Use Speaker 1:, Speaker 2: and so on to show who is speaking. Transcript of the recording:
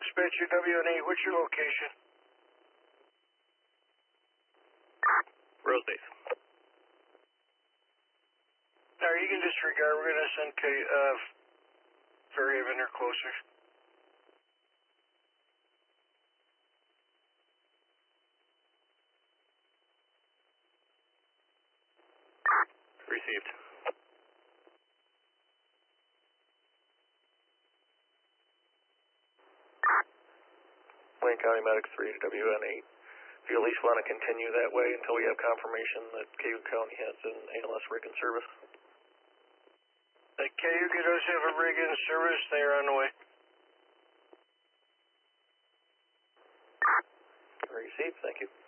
Speaker 1: Dispatcher WN8, what's your location?
Speaker 2: Rose base.
Speaker 1: No, you can disregard. We're going to send Fairhaven or closer.
Speaker 2: Received. Wayne County Medic 3 to WN8. If you at least want to continue that way until we have confirmation that Cayuga County has an ALS rig in service.
Speaker 1: Cayuga does have a rig in service. They are on the way.
Speaker 2: Received. Thank you.